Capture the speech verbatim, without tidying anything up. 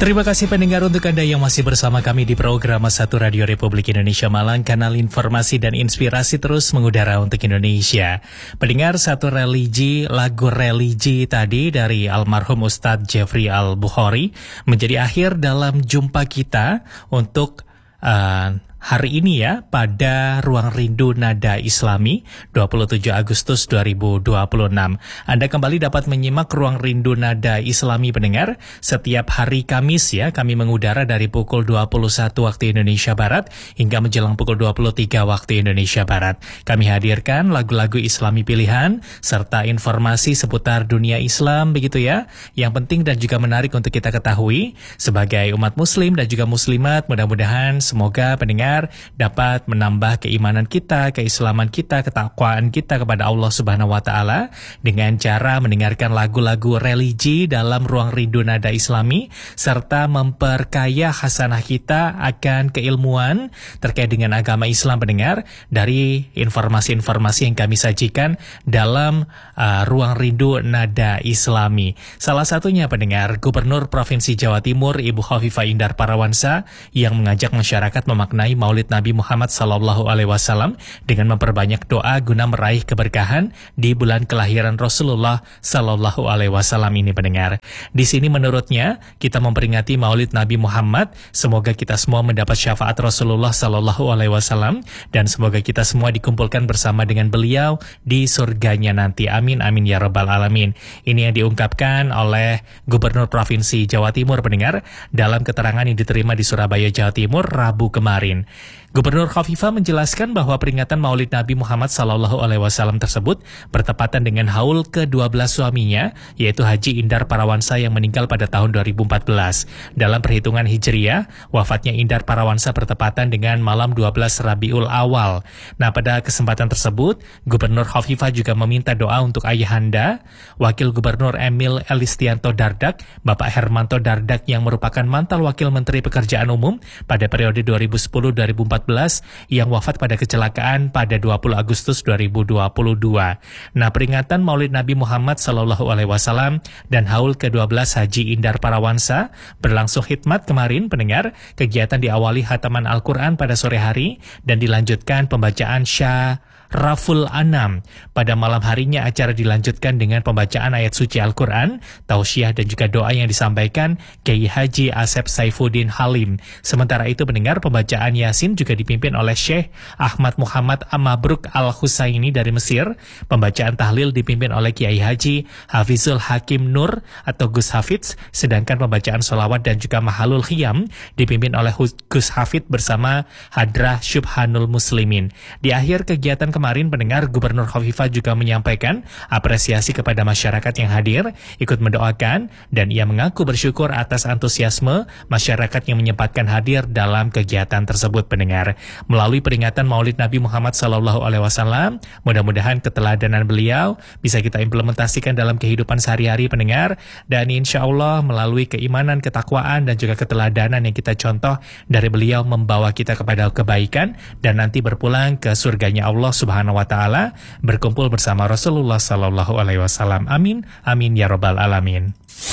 Terima kasih pendengar untuk Anda yang masih bersama kami di program satu Radio Republik Indonesia Malang, kanal informasi dan inspirasi terus mengudara untuk Indonesia. Pendengar, satu religi, lagu religi tadi dari almarhum Ustadz Jeffrey Al-Bukhari menjadi akhir dalam jumpa kita untuk uh, hari ini ya, pada Ruang Rindu Nada Islami dua puluh tujuh Agustus dua ribu dua puluh enam. Anda kembali dapat menyimak Ruang Rindu Nada Islami pendengar setiap hari Kamis ya. Kami mengudara dari pukul dua puluh satu waktu Indonesia Barat hingga menjelang pukul dua puluh tiga waktu Indonesia Barat. Kami hadirkan lagu-lagu Islami pilihan serta informasi seputar dunia Islam begitu ya. Yang penting dan juga menarik untuk kita ketahui sebagai umat muslim dan juga muslimat. Mudah-mudahan semoga pendengar dapat menambah keimanan kita, keislaman kita, ketakwaan kita kepada Allah Subhanahu wa taala dengan cara mendengarkan lagu-lagu religi dalam Ruang Rindu Nada Islami serta memperkaya hasanah kita akan keilmuan terkait dengan agama Islam pendengar dari informasi-informasi yang kami sajikan dalam uh, Ruang Rindu Nada Islami. Salah satunya pendengar, Gubernur Provinsi Jawa Timur Ibu Khofifah Indar Parawansa yang mengajak masyarakat memaknai Maulid Nabi Muhammad sallallahu alaihi wasallam dengan memperbanyak doa guna meraih keberkahan di bulan kelahiran Rasulullah sallallahu alaihi wasallam ini pendengar. Di sini menurutnya kita memperingati Maulid Nabi Muhammad, semoga kita semua mendapat syafaat Rasulullah sallallahu alaihi wasallam dan semoga kita semua dikumpulkan bersama dengan beliau di surganya nanti. Amin amin ya rabbal alamin. Ini yang diungkapkan oleh Gubernur Provinsi Jawa Timur pendengar dalam keterangan yang diterima di Surabaya, Jawa Timur Rabu kemarin. Gubernur Khofifah menjelaskan bahwa peringatan Maulid Nabi Muhammad sallallahu alaihi wasallam tersebut bertepatan dengan haul ke dua belas suaminya, yaitu Haji Indar Parawansa yang meninggal pada tahun dua ribu empat belas. Dalam perhitungan Hijriah, wafatnya Indar Parawansa bertepatan dengan malam dua belas Rabiul Awal. Nah, pada kesempatan tersebut, Gubernur Khofifah juga meminta doa untuk ayahanda, Wakil Gubernur Emil Elistianto Dardak, Bapak Hermanto Dardak yang merupakan mantan Wakil Menteri Pekerjaan Umum pada periode dua ribu sepuluh sampai dua ribu empat belas yang wafat pada kecelakaan pada dua puluh Agustus dua ribu dua puluh dua. Nah, peringatan Maulid Nabi Muhammad sallallahu alaihi wasallam dan haul ke dua belas Haji Indar Parawansa berlangsung khidmat kemarin pendengar. Kegiatan diawali khataman Al-Quran pada sore hari dan dilanjutkan pembacaan Syah Raful Anam. Pada malam harinya acara dilanjutkan dengan pembacaan ayat suci Al-Quran, tausiah dan juga doa yang disampaikan Kiai Haji Asep Saifuddin Halim. Sementara itu pendengar, pembacaan Yasin juga dipimpin oleh Syekh Ahmad Muhammad Amabruk Al-Husaini dari Mesir. Pembacaan tahlil dipimpin oleh Kiai Haji Hafizul Hakim Nur atau Gus Hafidz, sedangkan pembacaan sholawat dan juga Mahalul Khiyam dipimpin oleh Gus Hafidz bersama Hadrah Syubhanul Muslimin. Di akhir kegiatan kemarin pendengar, Gubernur Khofifah juga menyampaikan apresiasi kepada masyarakat yang hadir, ikut mendoakan, dan ia mengaku bersyukur atas antusiasme masyarakat yang menyempatkan hadir dalam kegiatan tersebut pendengar. Melalui peringatan Maulid Nabi Muhammad sallallahu alaihi wasallam, mudah-mudahan keteladanan beliau bisa kita implementasikan dalam kehidupan sehari-hari pendengar, dan insya Allah melalui keimanan, ketakwaan, dan juga keteladanan yang kita contoh dari beliau membawa kita kepada kebaikan dan nanti berpulang ke surganya Allah Subhanahu wa taala berkumpul bersama Rasulullah sallallahu alaihi wasallam. Amin amin ya rabbal alamin.